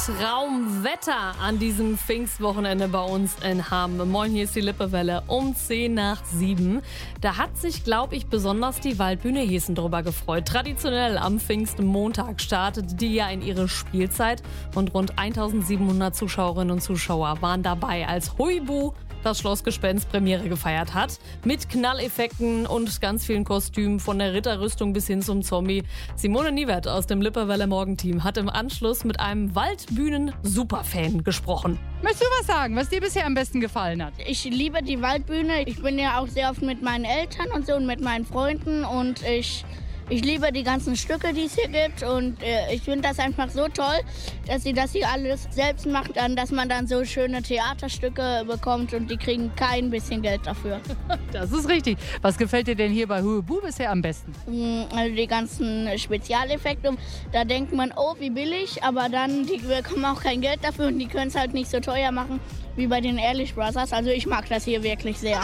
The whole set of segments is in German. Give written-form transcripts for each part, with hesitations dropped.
Traumwetter an diesem Pfingstwochenende bei uns in Hamm. Moin, hier ist die Lippewelle um 7:10. Da hat sich, glaube ich, besonders die Waldbühne Heßen drüber gefreut. Traditionell am Pfingstmontag startet die ja in ihre Spielzeit und rund 1700 Zuschauerinnen und Zuschauer waren dabei, als Huibu das Schlossgespenst Premiere gefeiert hat. Mit Knalleffekten und ganz vielen Kostümen, von der Ritterrüstung bis hin zum Zombie. Simone Niewert aus dem Lippewelle Morgenteam hat im Anschluss mit einem Waldbühnen-Superfan gesprochen. Möchtest du was sagen, was dir bisher am besten gefallen hat? Ich liebe die Waldbühne. Ich bin ja auch sehr oft mit meinen Eltern und so und mit meinen Freunden und ich liebe die ganzen Stücke, die es hier gibt und ich finde das einfach so toll, dass sie das hier alles selbst macht, dass man dann so schöne Theaterstücke bekommt und die kriegen kein bisschen Geld dafür. Das ist richtig. Was gefällt dir denn hier bei Huibu bisher am besten? Also die ganzen Spezialeffekte, da denkt man, oh wie billig, aber dann, die bekommen auch kein Geld dafür und die können es halt nicht so teuer machen wie bei den Ehrlich Brothers. Also ich mag das hier wirklich sehr.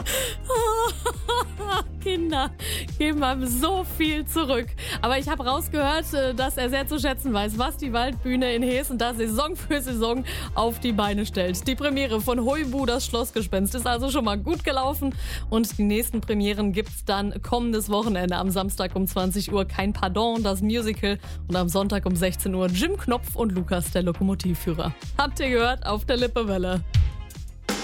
Kinder geben einem so viel zurück. Aber ich habe rausgehört, dass er sehr zu schätzen weiß, was die Waldbühne in Heßen da Saison für Saison auf die Beine stellt. Die Premiere von Huibu, das Schlossgespenst, ist also schon mal gut gelaufen. Und die nächsten Premieren gibt's dann kommendes Wochenende. Am Samstag um 20 Uhr Kein Pardon, das Musical. Und am Sonntag um 16 Uhr Jim Knopf und Lukas, der Lokomotivführer. Habt ihr gehört? Auf der Lippewelle.